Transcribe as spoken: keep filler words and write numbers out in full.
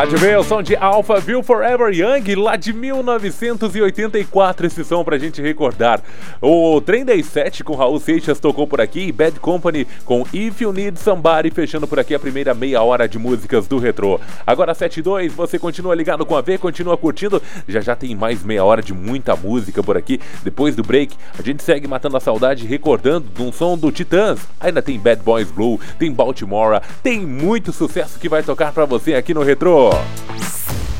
Adivinha o som de Alphaville Forever Young, lá de mil novecentos e oitenta e quatro, esse som pra gente recordar. O Trem das Sete com Raul Seixas tocou por aqui, e Bad Company com If You Need Somebody, fechando por aqui a primeira meia hora de músicas do Retrô. Agora sete e dois, você continua ligado com a V, continua curtindo, já já tem mais meia hora de muita música por aqui. Depois do break, a gente segue matando a saudade, recordando de um som do Titãs. Ainda tem Bad Boys Blue, tem Baltimore, tem muito sucesso que vai tocar pra você aqui no Retrô.